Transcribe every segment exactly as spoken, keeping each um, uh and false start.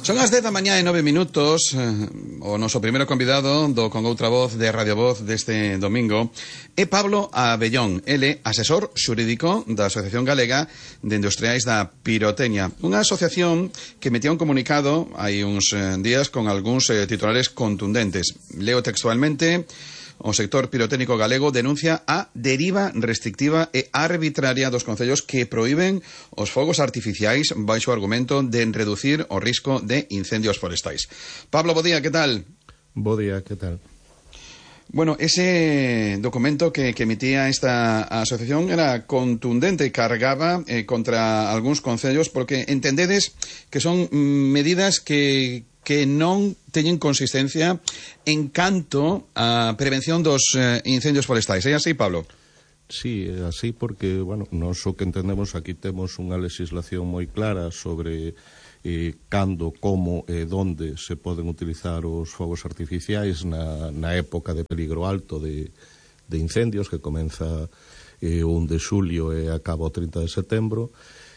Son as dez da mañá e nove minutos. O noso primeiro convidado do Con Outra Voz de Radio Voz deste domingo é Pablo Abellón. Ele, asesor xurídico da Asociación Galega de Industriais da Pirotecnia, unha asociación que metía un comunicado hai uns días con algúns eh, titulares contundentes. Leo textualmente: o sector pirotécnico galego denuncia a deriva restrictiva e arbitraria dos concellos que proíben os fogos artificiais baixo o argumento de reducir o risco de incendios forestais. Pablo, bo día, que tal? Bo día, que tal? Bueno, ese documento que, que emitía esta asociación era contundente, cargaba eh, contra algúns concellos porque entendedes que son medidas que... que non teñen consistencia en canto a prevención dos eh, incendios forestais. É así, Pablo? Sí, é así porque, bueno, nós o que entendemos aquí temos unha legislación moi clara sobre eh, cando, como e donde se poden utilizar os fogos artificiais na, na época de peligro alto de, de incendios que comeza eh, o un de xulio e acaba o trinta de setembro.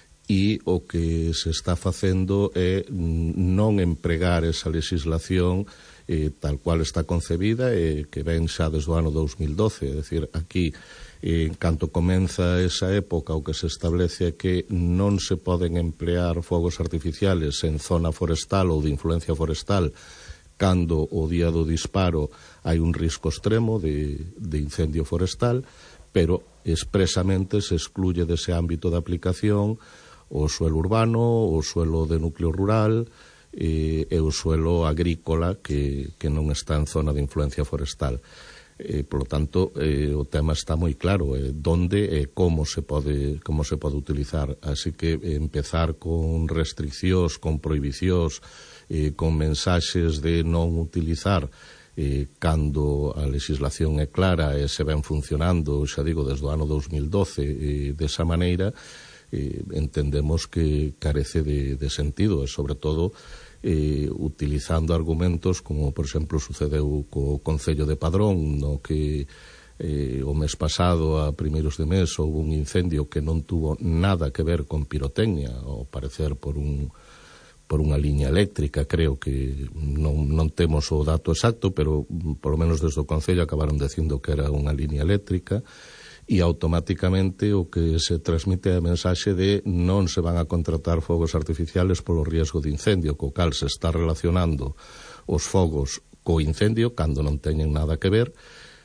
E o que se está facendo é non empregar esa legislación eh, tal cual está concebida e que ven xa desde o ano dous mil doce. É dicir, aquí, eh, en canto comeza esa época, o que se establece é que non se poden emplear fogos artificiales en zona forestal ou de influencia forestal cando o día do disparo hai un risco extremo de, de incendio forestal, pero expresamente se excluye dese ámbito de aplicación o suelo urbano, o suelo de núcleo rural e, e o suelo agrícola que, que non está en zona de influencia forestal. E, por lo tanto, eh, o tema está moi claro, eh, donde e como se pode como se pode utilizar. Así que eh, empezar con restriccións, con prohibicións, eh, con mensaxes de non utilizar eh, cando a legislación é clara e se ven funcionando, xa digo, desde o ano dous mil doce, eh, desa maneira, Eh, entendemos que carece de, de sentido e, sobre todo, eh, utilizando argumentos como, por exemplo, sucedeu co Concello de Padrón, no que eh, o mes pasado, a primeiros de mes, houve un incendio que non tuvo nada que ver con pirotecnia, ao parecer por un por unha liña eléctrica, creo que non, non temos o dato exacto, pero por lo menos desde o Concello acabaron dicindo que era unha liña eléctrica, e automáticamente o que se transmite é a mensaxe de non se van a contratar fogos artificiales polo riesgo de incendio, co cal se está relacionando os fogos co incendio cando non teñen nada que ver,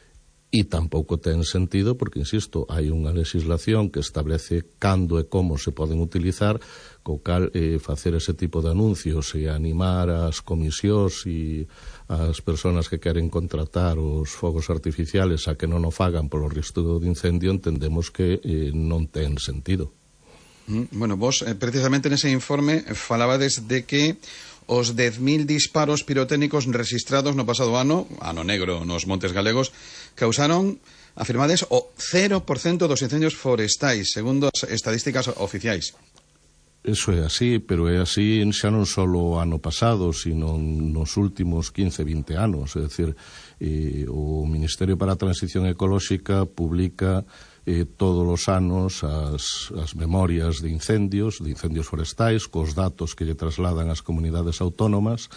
e tampouco ten sentido porque, insisto, hai unha legislación que establece cando e como se poden utilizar, co cal eh, facer ese tipo de anuncios e animar as comisións e as persoas que queren contratar os fogos artificiales a que non o fagan polo risco de incendio, entendemos que eh, non ten sentido. Bueno, vos eh, precisamente nese informe falabades de que os dez mil disparos pirotécnicos registrados no pasado ano, ano negro nos montes galegos, causaron, afirmades, o cero por cento dos incendios forestais, segundo as estadísticas oficiais. Eso é así, pero é así xa non só o ano pasado, sino nos últimos quince, vinte anos. É dicir, eh, o Ministerio para a Transición Ecolóxica publica eh, todos os anos as, as memorias de incendios, de incendios forestais, cos datos que lle trasladan as comunidades autónomas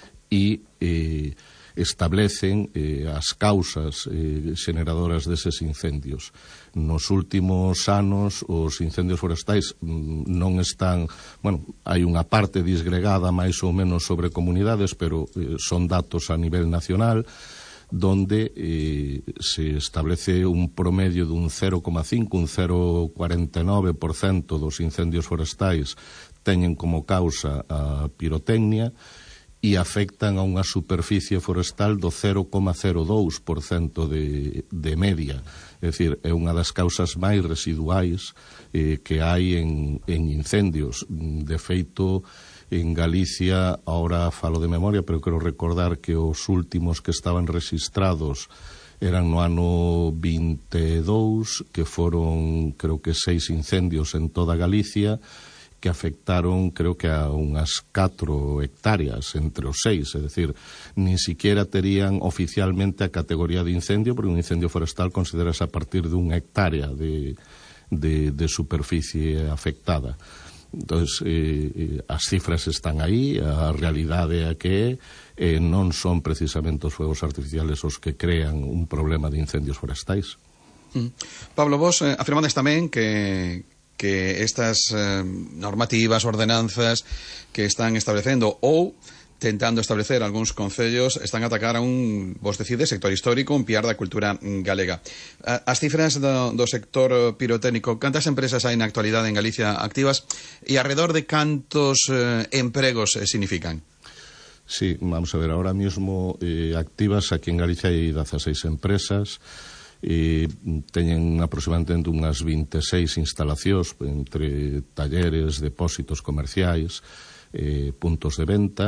e eh, establecen eh, as causas eh, generadoras deses incendios. Nos últimos anos os incendios forestais non están, bueno, hai unha parte disgregada máis ou menos sobre comunidades, pero eh, son datos a nivel nacional, donde eh, se establece un promedio dun cero coma cinco, un cero coma cuarenta e nove por cento dos incendios forestais teñen como causa a pirotecnia e afectan a unha superficie forestal do cero coma cero dous por cento de, de media. É dicir, é unha das causas máis residuais eh, que hai en, en incendios. De feito, en Galicia, ahora falo de memoria, pero quero recordar que os últimos que estaban registrados eran no ano vinte e dous, que foron, creo que, seis incendios en toda Galicia, que afectaron, creo que a unhas catro hectáreas entre os seis, é dicir, nin siquiera terían oficialmente a categoría de incendio, porque un incendio forestal considerase a partir de unha hectárea de, de, de superficie afectada. Entonces, eh, as cifras están aí, a realidade é a que é, eh, non son precisamente os fogos artificiales os que crean un problema de incendios forestais. Mm. Pablo, vos eh, afirmades tamén que que estas eh, normativas, ordenanzas que están establecendo ou tentando establecer algúns concellos están a atacar a un, vos decides, sector histórico, un piar da cultura galega. As cifras do, do sector pirotécnico, cantas empresas hai na actualidade en Galicia activas e alrededor de cantos eh, empregos eh, significan? Sí, vamos a ver, ahora mismo eh, activas aquí en Galicia hai dezaseis empresas, e teñen aproximadamente unhas veintiséis instalacións entre talleres, depósitos comerciais, eh, puntos de venta.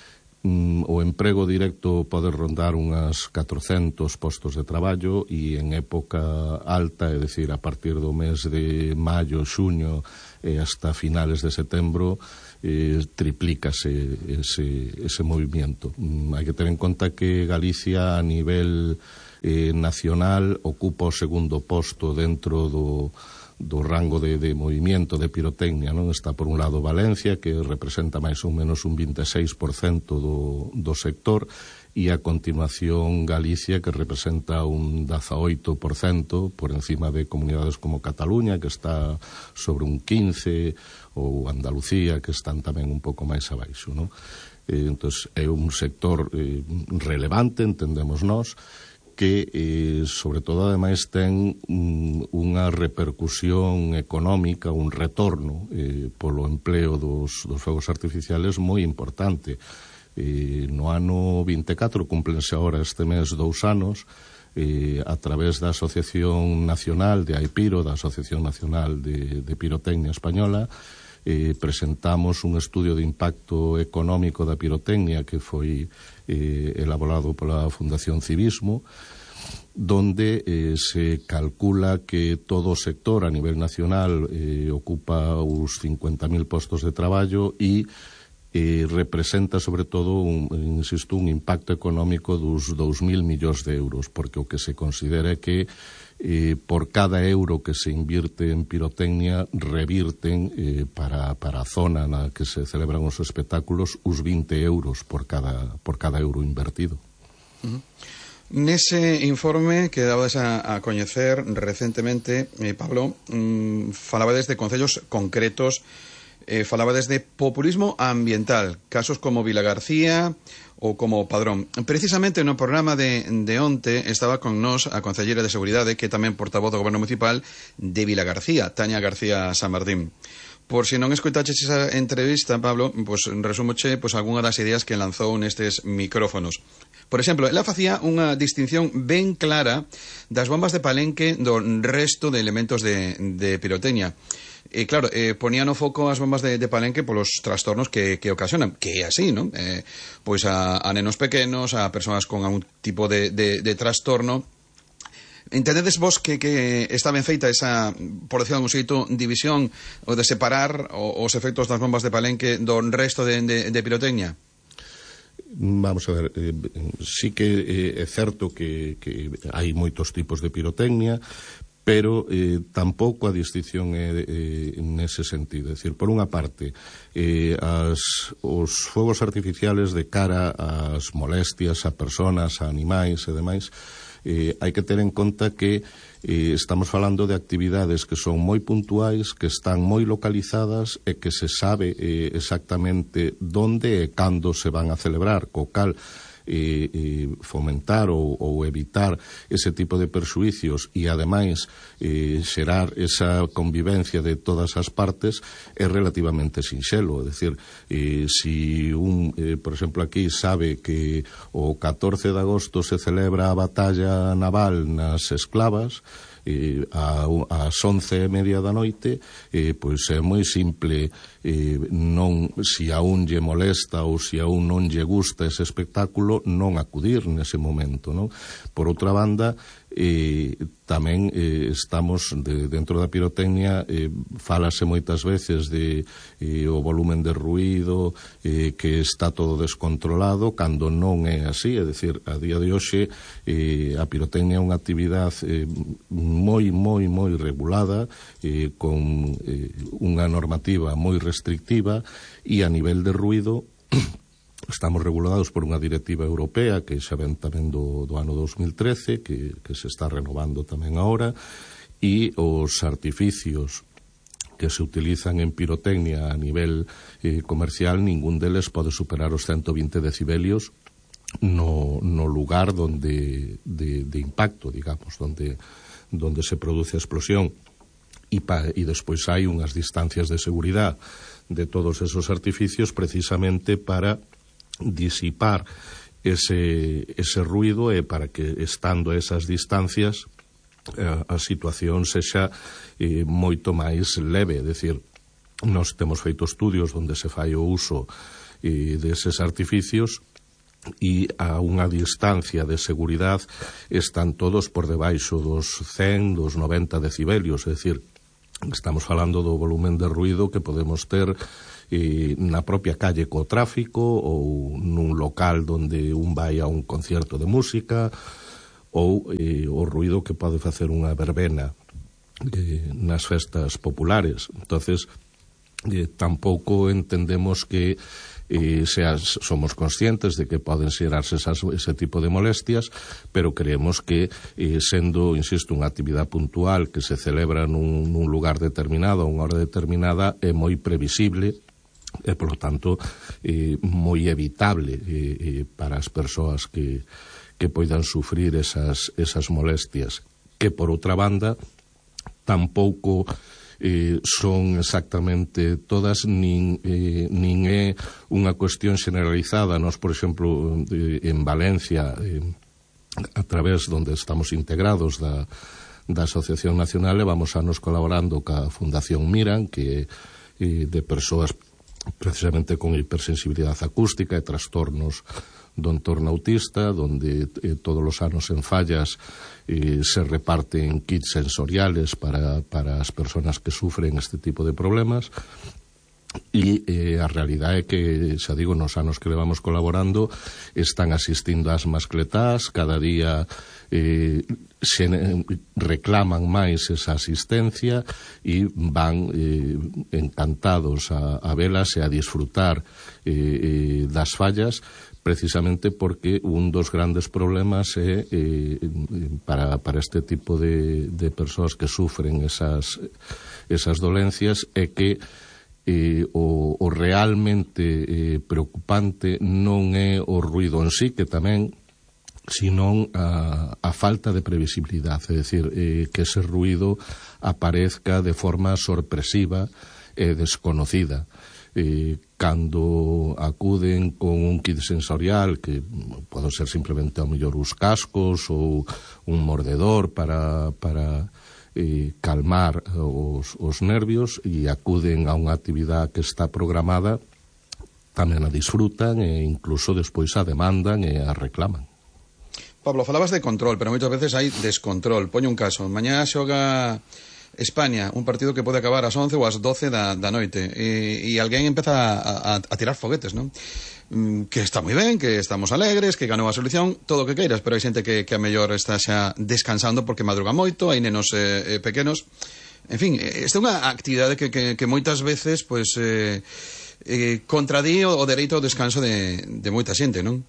Mm, o emprego directo pode rondar unhas catrocentos postos de traballo e en época alta, é dicir, a partir do mes de maio, xuño e hasta finales de setembro, eh, triplícase ese, ese movimiento. Mm, hai que ter en conta que Galicia a nivel eh, nacional ocupa o segundo posto dentro do do rango de, de movimiento de pirotecnia, non? Está por un lado Valencia, que representa máis ou menos un veintiséis por cento do, do sector, e a continuación Galicia, que representa un dezaoito por cento por encima de comunidades como Cataluña, que está sobre un quince por cento, ou Andalucía, que están tamén un pouco máis abaixo, non? Eh, entón, é un sector eh, relevante, entendemos nós, que, eh, sobre todo, ademais, ten un, unha repercusión económica, un retorno eh, polo empleo dos, dos fogos artificiales moi importante. Eh, no ano vinte e catro, cúmplense agora este mes dous anos, eh, a través da Asociación Nacional de AIPIRO, da Asociación Nacional de, de Pirotecnia Española, eh, presentamos un estudio de impacto económico da pirotecnia que foi eh, elaborado pola Fundación Civismo, donde eh, se calcula que todo o sector a nivel nacional eh, ocupa os cincuenta mil postos de traballo e eh, representa sobre todo, un, insisto, un impacto económico dos dous mil millóns de euros, porque o que se considera é que eh, por cada euro que se invirte en pirotecnia revirten eh, para, para a zona na que se celebran os espectáculos os vinte euros por cada, por cada euro invertido. Uh-huh. Nese informe que dabades a, a coñecer recentemente, eh, Pablo, mmm, falabades de concellos concretos, eh, falabades de populismo ambiental, casos como Vilagarcía ou como Padrón. Precisamente no programa de, de onte estaba con nós a concelleira de Seguridade, que é tamén portavoz do Goberno Municipal de Vilagarcía, Tania García San Martín. Por si non escoitaches esa entrevista, Pablo, pues, resúmoche pues, algunha das ideas que lanzou nestes micrófonos. Por exemplo, ela facía unha distinción ben clara das bombas de palenque do resto de elementos de, de pirotecnia. E claro, eh, ponía no foco as bombas de, de palenque polos trastornos que, que ocasionan, que é así, non? Eh, pois a, a nenos pequenos, a persoas con algún tipo de, de, de trastorno. Entendedes vos que, que está ben feita esa, por decirlo de algún xeito, división ou de separar os efectos das bombas de palenque do resto de, de, de pirotecnia? Vamos a ver, eh, sí que eh, é certo que, que hai moitos tipos de pirotecnia, pero eh, tampouco a distinción é eh, nese sentido. É dicir, por unha parte, eh, as, os fogos artificiales de cara ás molestias a persoas, a animais e demais, eh, hai que ter en conta que eh, estamos falando de actividades que son moi puntuais, que están moi localizadas e que se sabe eh, exactamente donde e cando se van a celebrar, co cal E, e fomentar ou, ou evitar ese tipo de perxuicios e ademais eh, xerar esa convivencia de todas as partes é relativamente sinxelo. É dicir, eh, si un, eh, por exemplo, aquí sabe que o catorce de agosto se celebra a batalla naval nas esclavas, eh, a, ás once e media da noite, eh, pois é moi simple, eh, non, si a un lle molesta ou si a un non lle gusta ese espectáculo, non acudir nese momento, non? Por outra banda, eh, tamén eh, estamos de, dentro da pirotecnia, eh, fálase moitas veces de eh, o volumen de ruído, eh, que está todo descontrolado, cando non é así. É dicir, a día de hoxe eh, a pirotecnia é unha actividade eh, moi, moi, moi regulada, eh, con eh, unha normativa moi restrictiva restrictiva, e a nivel de ruído estamos regulados por unha directiva europea que xa ven tamén do, do ano dos mil trece, que, que se está renovando tamén agora, e os artificios que se utilizan en pirotecnia a nivel eh, comercial, ningún deles pode superar os ciento vinte decibelios no, no lugar donde de, de impacto, digamos, donde, donde se produce a explosión. E, pa, e despois hai unhas distancias de seguridade de todos esos artificios precisamente para disipar ese, ese ruido e para que, estando a esas distancias, a situación sexa eh, moito máis leve. É dicir, nós temos feito estudios onde se fai o uso eh, deses artificios e a unha distancia de seguridade están todos por debaixo dos cen, dos noventa decibelios. É dicir, estamos falando do volumen de ruido que podemos ter eh, na propia calle co tráfico ou nun local donde un vai a un concierto de música, ou eh, o ruido que pode facer unha verbena eh, nas festas populares. Entonces, eh, tampouco entendemos que eh, seas, somos conscientes de que poden xerarse esas, ese tipo de molestias, pero creemos que, eh, sendo, insisto, unha actividade puntual que se celebra nun, nun lugar determinado a unha hora determinada, é moi previsible e, polo tanto, eh, moi evitable eh, eh, para as persoas que que poidan sufrir esas, esas molestias, que por outra banda tampouco eh, son exactamente todas, nin, eh, nin é unha cuestión generalizada. Nós, por exemplo, eh, en Valencia, eh, a través donde estamos integrados da, da Asociación Nacional, vamos a nos colaborando ca Fundación Miran, que é eh, de persoas precisamente con hipersensibilidade acústica e trastornos do entorno autista, donde eh, todos os anos en Fallas eh, se reparten kits sensoriales para, para as persoas que sufren este tipo de problemas. E eh, a realidade é que, xa digo, nos anos que levamos colaborando están asistindo ás mascletás, cada día eh, se reclaman máis esa asistencia e van eh, encantados a, a velas e a disfrutar eh, eh, das fallas, precisamente porque un dos grandes problemas é eh, para, para este tipo de, de persoas que sufren esas, esas dolencias é que eh, o, o realmente eh, preocupante non é o ruido en sí, que tamén, senón a, a falta de previsibilidade, é dicir, eh, que ese ruido aparezca de forma sorpresiva e desconocida. Eh, cando acuden con un kit sensorial que pode ser simplemente ao mellor os cascos ou un mordedor para, para eh, calmar os, os nervios, e acuden a unha actividade que está programada, tamén a disfrutan e incluso despois a demandan e a reclaman. Pablo, falabas de control, pero moitas veces hai descontrol. Poño un caso, mañá xoga España, un partido que pode acabar ás once ou ás doce da, da noite, e, e alguén empeza a, a, a tirar foguetes, non? Mm, que está moi ben, que estamos alegres, que ganou a selección, todo o que queiras, pero hai xente que, que a mellor está xa descansando porque madruga moito, hai nenos eh, eh, pequenos. En fin, esta é unha actividade que, que, que moitas veces pues, eh, eh, contradí o, o dereito ao descanso de, de moita xente, non?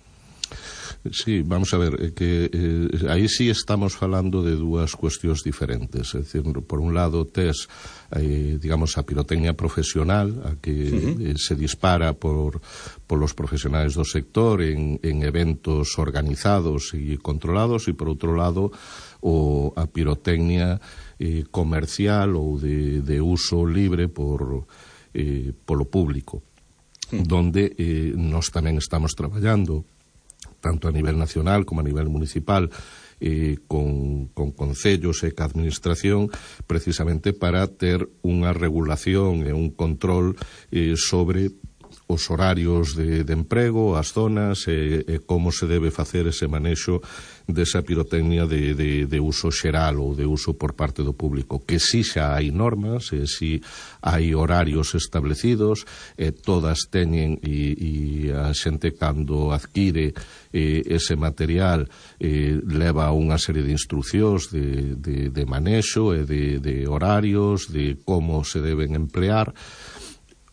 Sí, vamos a ver, eh, que eh, aí sí estamos falando de dúas cuestións diferentes. É dicir, por un lado tes, eh, digamos, a pirotecnia profesional, a que uh-huh. eh, se dispara por, por los profesionales do sector en, en eventos organizados e controlados, e por outro lado o, a pirotecnia eh, comercial ou de, de uso libre por, eh, polo público, uh-huh. donde eh, nós tamén estamos traballando tanto a nivel nacional como a nivel municipal, eh, con, con concellos e ca administración, precisamente para ter unha regulación e un control eh, sobre os horarios de, de emprego, as zonas e, e como se debe facer ese manexo desa pirotecnia de, de, de uso xeral ou de uso por parte do público, que si xa hai normas, e si hai horarios establecidos, e todas teñen, e, e a xente cando adquire eh, ese material eh, leva unha serie de instruccións de, de, de manexo e de, de horarios, de como se deben emplear.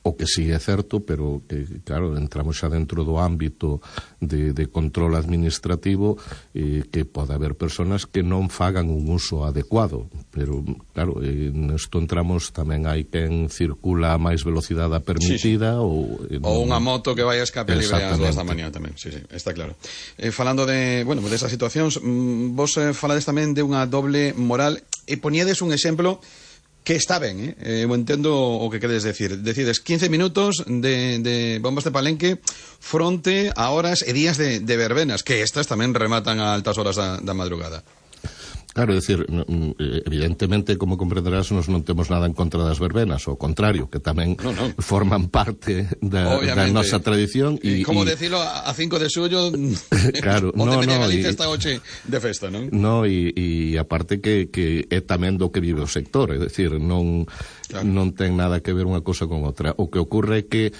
O que sí é certo, pero que, claro, entramos xa dentro do ámbito de, de control administrativo, eh, que pode haber personas que non fagan un uso adecuado, pero, claro, eh, nesto entramos tamén hai quen circula a máis velocidade permitida, sí, sí. ou... Eh, ou unha moto que vai a escape libre ás dúas da mañá tamén, sí, sí, está claro. Eh, falando de, bueno, desas situacións, mm, vos eh, falades tamén de unha doble moral e poñedes un exemplo que está ben, eh? eh eu entendo o que queres decir. Decides quince minutos de, de bombas de palenque fronte a horas e días de, de verbenas, que estas tamén rematan a altas horas da, da madrugada. Claro, é dicir, evidentemente, como comprenderás, nos non temos nada en contra das verbenas, ao contrario, que tamén no, no. forman parte da, da nosa tradición. E, como y... decilo, a cinco de xullo, claro, onde no, Media no, Galicia y... está hoxe de festa, non? No, e, e aparte que, que é tamén do que vive o sector, é dicir, non, claro. non ten nada que ver unha cosa con outra. O que ocurre é que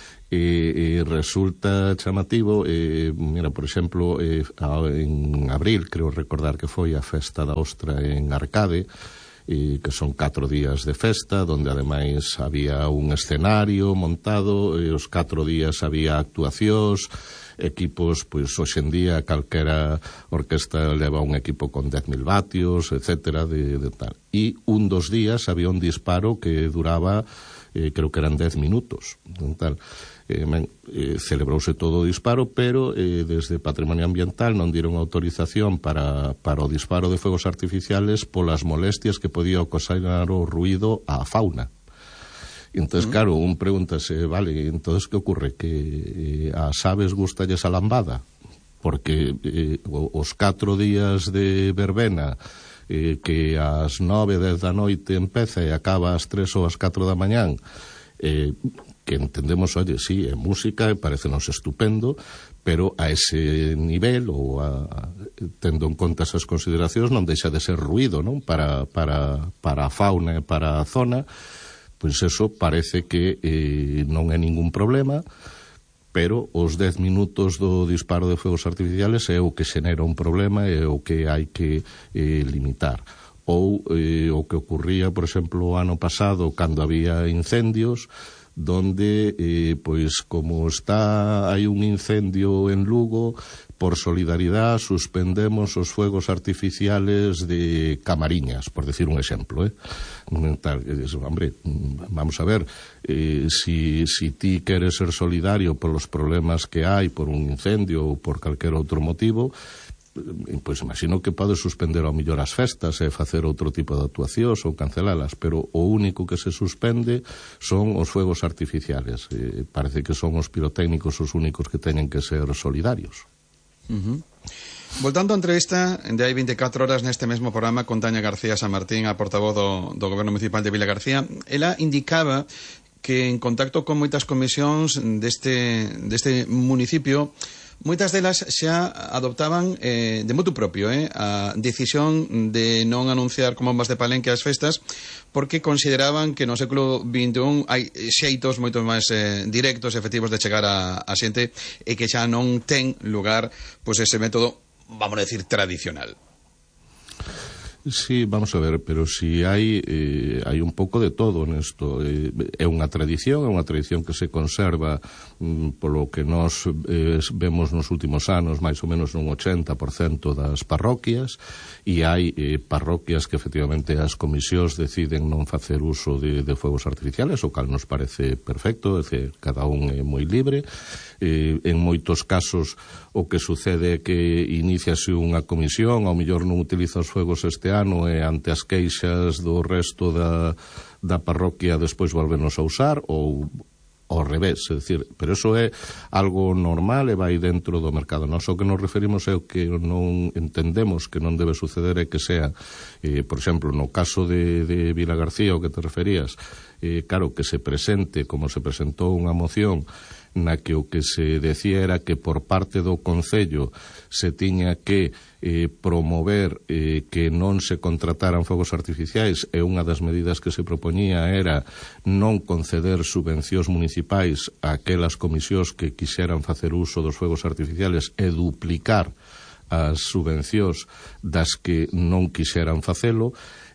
E, e resulta chamativo, e, mira, por exemplo, e, a, en abril, creo recordar que foi a festa da Ostra en Arcade, e, que son catro días de festa, donde ademais había un escenario montado, e os catro días había actuacións, equipos, pois, hoxendía, calquera orquesta leva un equipo con dez mil vatios, etcétera, de, de tal. E un dos días había un disparo que duraba, eh, creo que eran dez minutos, tal. Eh, men, eh, celebrouse todo o disparo, pero eh, desde Patrimonio Ambiental non dieron autorización para, para o disparo de fuegos artificiales polas molestias que podía ocasionar o ruido á fauna. Entón, mm. claro, un pregúntase, vale, entonces que ocurre? Que eh, ás aves gustalles a lambada? Porque eh, os catro días de verbena, eh, que ás nove, dez da noite empeza e acaba ás tres ou ás catro da mañán, eh, que entendemos, oye, sí, é música, e parecenos estupendo, pero a ese nivel, ou a, tendo en conta esas consideracións, non deixa de ser ruído, non? Para, para, para a fauna e para a zona, pois eso parece que eh, non é ningún problema, pero os dez minutos do disparo de fuegos artificiales é o que xenera un problema e o que hai que eh, limitar. Ou eh, o que ocurría, por exemplo, o ano pasado, cando había incendios, donde, eh, pois, como está hai un incendio en Lugo, por solidaridade suspendemos os fuegos artificiales de Camariñas, por decir un exemplo, eh? Tal, hombre, vamos a ver, eh, si, si ti queres ser solidario por los problemas que hai por un incendio ou por calquer outro motivo, pois imagino que podes suspender ao mellor as festas e facer outro tipo de actuacións ou cancelalas, pero o único que se suspende son os fuegos artificiales. Eh, parece que son os pirotécnicos os únicos que teñen que ser solidarios. Uh-huh. Voltando á entrevista de hai veinticuatro horas neste mesmo programa con Tania García San Martín, a portavoz do, do Goberno Municipal de Vila García, ela indicaba que en contacto con moitas comisións deste, deste municipio, moitas delas xa adoptaban eh, de motu propio eh, a decisión de non anunciar como bombas de palenque as festas, porque consideraban que no século vinte e un hai xeitos moito máis eh, directos e efectivos de chegar a, a xente, e que xa non ten lugar pois ese método, vamos a decir, tradicional. Sí, vamos a ver, pero si hai eh, hai un pouco de todo nesto. Eh, é unha tradición, é unha tradición que se conserva mm, polo que nós eh, vemos nos últimos anos, máis ou menos nun ochenta por cento das parroquias, e hai eh, parroquias que efectivamente as comisións deciden non facer uso de, de fuegos artificiales, o cal nos parece perfecto, é dicir, cada un é moi libre. Eh, en moitos casos o que sucede é que iniciase unha comisión, ao mellor non utiliza os fuegos este ano e ante as queixas do resto da, da parroquia despois volvenos a usar, ou ao revés, é dicir, pero eso é algo normal e vai dentro do mercado. Nós o que nos referimos é o que non entendemos que non debe suceder é que sea, eh, por exemplo, no caso de, de Vila García, o que te referías, eh, claro, que se presente, como se presentou unha moción na que o que se decía era que por parte do Concello se tiña que eh, promover eh, que non se contrataran fogos artificiais, e unha das medidas que se propoñía era non conceder subvencións municipais a aquelas comisións que quixeran facer uso dos fogos artificiales e duplicar as subvencións das que non quixeran facelo.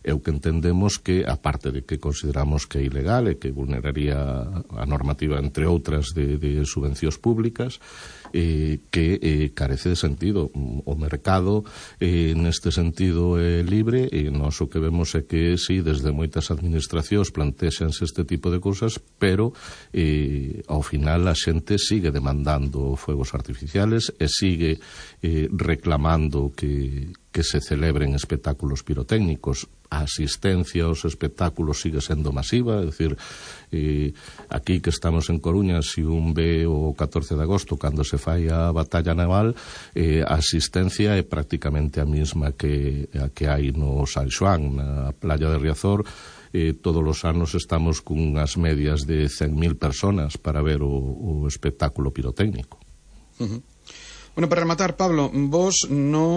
é o que entendemos que, aparte de que consideramos que é ilegal e que vulneraría a normativa, entre outras, de, de subvencións públicas, eh, que eh, carece de sentido. O mercado, eh, neste sentido, é libre, e nós o que vemos é que, sí, desde moitas administracións plantexanse este tipo de cousas, pero eh, ao final a xente sigue demandando fuegos artificiales e sigue eh, reclamando que, que se celebren espectáculos pirotécnicos. A asistencia aos espectáculos sigue sendo masiva, é dicir, eh, aquí que estamos en Coruña, se un ve o catorce de agosto cando se fai a batalla naval, eh, a asistencia é prácticamente a mesma que a que hai no San Xoán, na playa de Riazor. Eh, todos os anos estamos cunhas medias de cen mil personas para ver o, o espectáculo pirotécnico. Uh-huh. Bueno, para rematar, Pablo, vos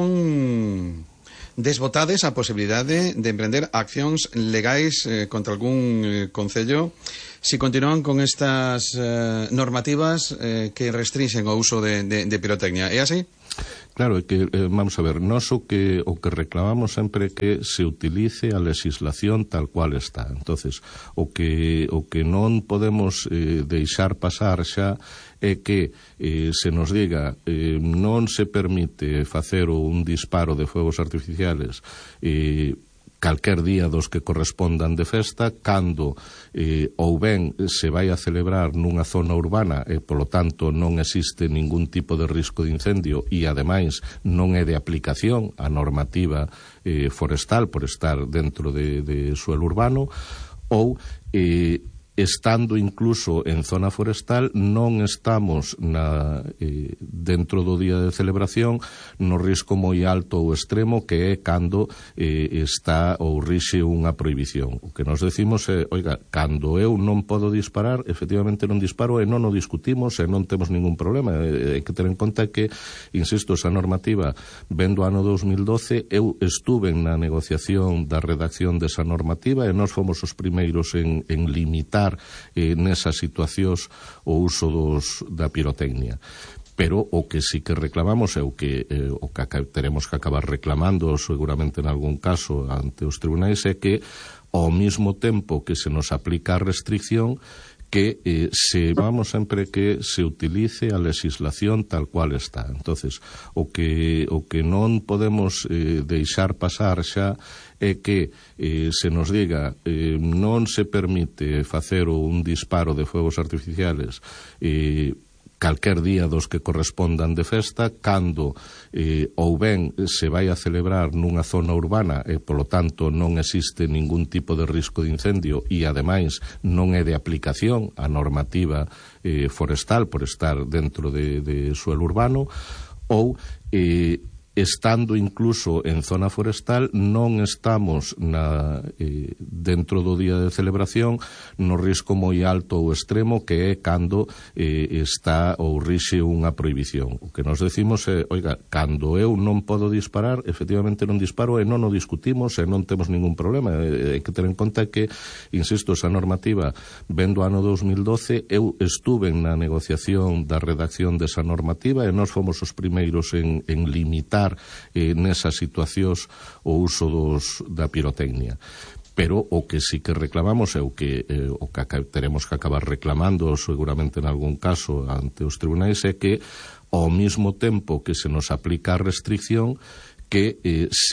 non desbotades a posibilidade de emprender accións legais eh, contra algún eh, concello si continúan con estas eh, normativas eh, que restringen o uso de, de, de pirotecnia. É así? Claro, é que, eh, vamos a ver, nós o que, o que reclamamos sempre é que se utilice a legislación tal cual está. Entonces, o que, o que non podemos eh, deixar pasar xa é que eh, se nos diga eh, non se permite facer un disparo de fuegos artificiales eh, calquer día dos que correspondan de festa, cando eh, ou ben se vai a celebrar nunha zona urbana e, polo tanto, non existe ningún tipo de risco de incendio e, ademais, non é de aplicación a normativa eh, forestal por estar dentro de, de suelo urbano, ou eh, estando incluso en zona forestal, non estamos na, eh, dentro do día de celebración no risco moi alto ou extremo, que é cando eh, está ou rixe unha prohibición. O que nos decimos é, oiga, cando eu non podo disparar, efectivamente non disparo e non o discutimos e non temos ningún problema. Hai que ter en conta que, insisto, esa normativa vendo ano dos mil doce, eu estuve na negociación da redacción desa normativa e nós fomos os primeiros en, en limitar Eh, nesas situacións o uso dos, da pirotecnia. Pero o que sí que reclamamos é o que, eh, o que teremos que acabar reclamando seguramente en algún caso ante os tribunais, é que ao mesmo tempo que se nos aplica a restricción, que eh, se vamos sempre que se utilice a legislación tal cual está. Entonces, o que o que non podemos eh, deixar pasar xa é que eh, se nos diga eh, non se permite facer un disparo de fuegos artificiales eh, calquer día dos que correspondan de festa, cando eh, ou ben se vai a celebrar nunha zona urbana e, polo tanto, non existe ningún tipo de risco de incendio e, ademais, non é de aplicación a normativa eh, forestal por estar dentro de, de suelo urbano, ou eh, estando incluso en zona forestal, non estamos na, eh, dentro do día de celebración no risco moi alto ou extremo, que é cando eh, está ou rixe unha prohibición. O que nos decimos é, oiga, cando eu non podo disparar, efectivamente non disparo e non o discutimos e non temos ningún problema. Hai que ter en conta que, insisto, esa normativa vendo ano dos mil doce, eu estuve na negociación da redacción desa normativa e nós fomos os primeiros en, en limitar Eh, nesas situacións o uso dos, da pirotecnia. Pero o que sí que reclamamos é o que, eh, o que teremos que acabar reclamando seguramente en algún caso ante os tribunais, é que ao mesmo tempo que se nos aplica a restricción, que eh, se